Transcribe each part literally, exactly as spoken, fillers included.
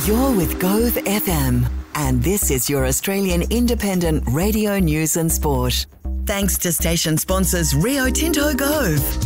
You're with Gove F M, and this is your Australian independent radio news and sport. Thanks to station sponsors Rio Tinto Gove.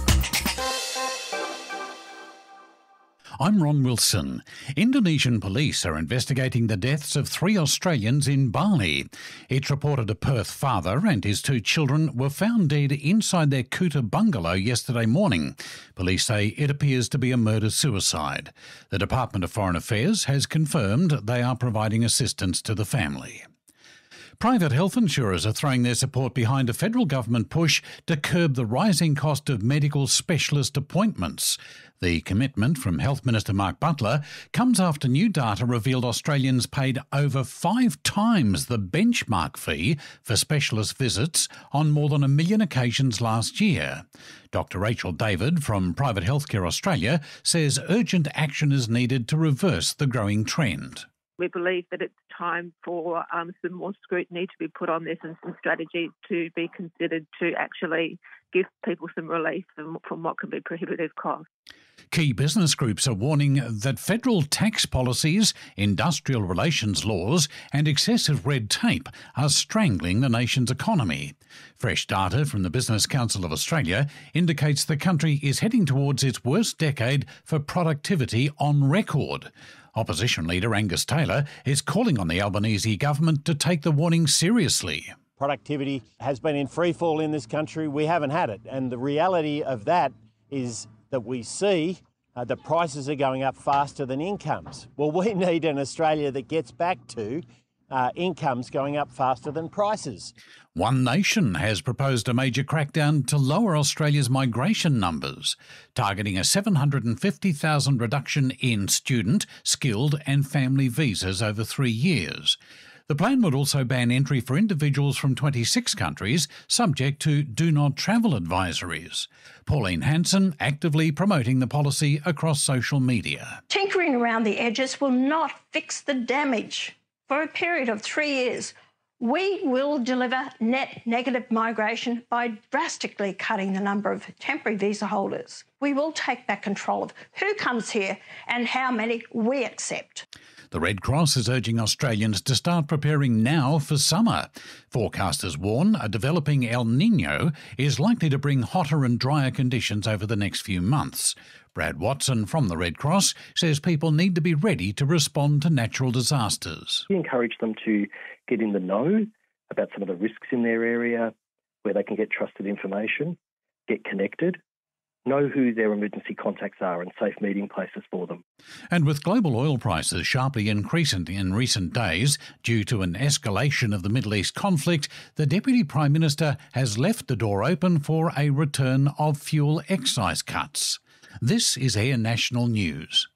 I'm Ron Wilson. Indonesian police are investigating the deaths of three Australians in Bali. It's reported a Perth father and his two children were found dead inside their Kuta bungalow yesterday morning. Police say it appears to be a murder-suicide. The Department of Foreign Affairs has confirmed they are providing assistance to the family. Private health insurers are throwing their support behind a federal government push to curb the rising cost of medical specialist appointments. The commitment from Health Minister Mark Butler comes after new data revealed Australians paid over five times the benchmark fee for specialist visits on more than a million occasions last year. Doctor Rachel David from Private Healthcare Australia says urgent action is needed to reverse the growing trend. We believe that it's time for um, some more scrutiny to be put on this and some strategies to be considered to actually give people some relief from, from what can be prohibitive costs. Key business groups are warning that federal tax policies, industrial relations laws and excessive red tape are strangling the nation's economy. Fresh data from the Business Council of Australia indicates the country is heading towards its worst decade for productivity on record. Opposition leader Angus Taylor is calling on the Albanese government to take the warning seriously. Productivity has been in free fall in this country. We haven't had it. And the reality of that is that we see uh, the prices are going up faster than incomes. Well, we need an Australia that gets back to uh, incomes going up faster than prices. One Nation has proposed a major crackdown to lower Australia's migration numbers, targeting a seven hundred fifty thousand reduction in student, skilled and family visas over three years. The plan would also ban entry for individuals from twenty-six countries, subject to do not travel advisories. Pauline Hanson actively promoting the policy across social media. Tinkering around the edges will not fix the damage. For a period of three years, we will deliver net negative migration by drastically cutting the number of temporary visa holders. We will take back control of who comes here and how many we accept. The Red Cross is urging Australians to start preparing now for summer. Forecasters warn a developing El Niño is likely to bring hotter and drier conditions over the next few months. Brad Watson from the Red Cross says people need to be ready to respond to natural disasters. We encourage them to get in the know about some of the risks in their area, where they can get trusted information, get connected, know who their emergency contacts are and safe meeting places for them. And with global oil prices sharply increasing in recent days due to an escalation of the Middle East conflict, the Deputy Prime Minister has left the door open for a return of fuel excise cuts. This is Air National News.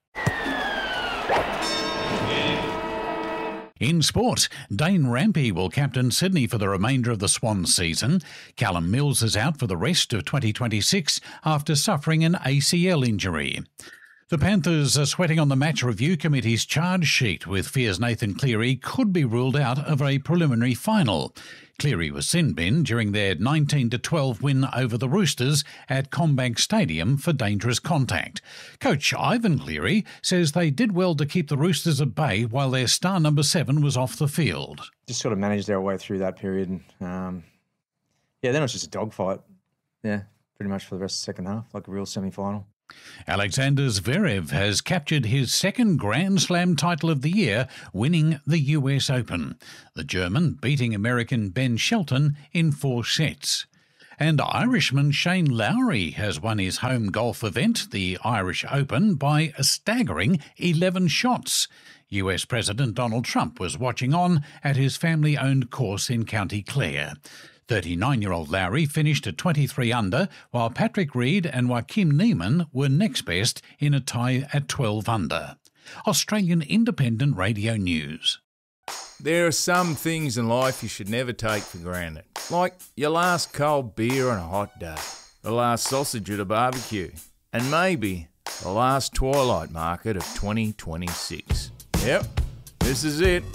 In sport, Dane Rampe will captain Sydney for the remainder of the Swans season. Callum Mills is out for the rest of twenty twenty-six after suffering an A C L injury. The Panthers are sweating on the match review committee's charge sheet, with fears Nathan Cleary could be ruled out of a preliminary final. Cleary was sin-binned during their nineteen to twelve win over the Roosters at CommBank Stadium for dangerous contact. Coach Ivan Cleary says they did well to keep the Roosters at bay while their star number seven was off the field. Just sort of managed our way through that period. Um, yeah, then it was just a dogfight. Yeah, pretty much for the rest of the second half, like a real semi-final. Alexander Zverev has captured his second Grand Slam title of the year, winning the U S Open. The German beating American Ben Shelton in four sets. And Irishman Shane Lowry has won his home golf event, the Irish Open, by a staggering eleven shots. U S President Donald Trump was watching on at his family-owned course in County Clare. thirty-nine-year-old Lowry finished at twenty-three under, while Patrick Reed and Joaquim Niemann were next best in a tie at twelve under. Australian Independent Radio News. There are some things in life you should never take for granted, like your last cold beer on a hot day, the last sausage at a barbecue, and maybe the last twilight market of twenty twenty-six. Yep, this is it.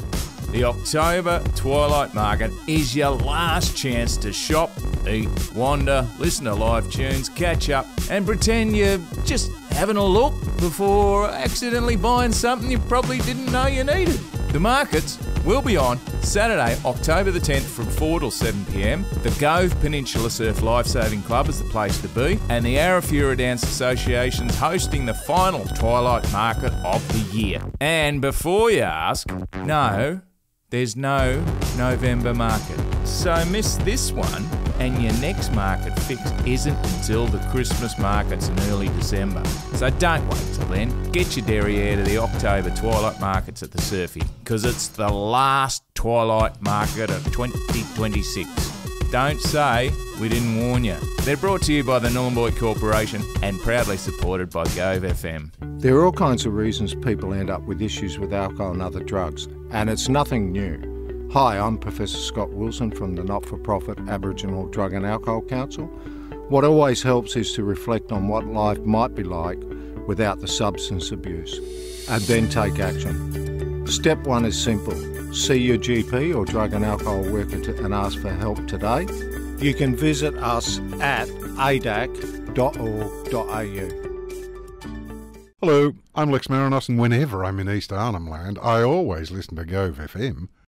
The October Twilight Market is your last chance to shop, eat, wander, listen to live tunes, catch up, and pretend you're just having a look before accidentally buying something you probably didn't know you needed. The markets will be on Saturday, October the tenth from four till seven p m. The Gove Peninsula Surf Lifesaving Club is the place to be, and the Arafura Dance Association's hosting the final Twilight Market of the year. And before you ask, no, there's no November market. So miss this one, and your next market fix isn't until the Christmas markets in early December. So don't wait till then. Get your derriere to the October Twilight Markets at the Surfy, because it's the last Twilight Market of twenty twenty-six. Don't say we didn't warn you. They're brought to you by the Nhulunbuy Corporation and proudly supported by Gove F M. There are all kinds of reasons people end up with issues with alcohol and other drugs, and it's nothing new. Hi, I'm Professor Scott Wilson from the not-for-profit Aboriginal Drug and Alcohol Council. What always helps is to reflect on what life might be like without the substance abuse, and then take action. Step one is simple. See your G P or drug and alcohol worker to, and ask for help today. You can visit us at a d a c dot org dot a u. Hello, I'm Lex Marinos, and whenever I'm in East Arnhem Land, I always listen to Gove F M.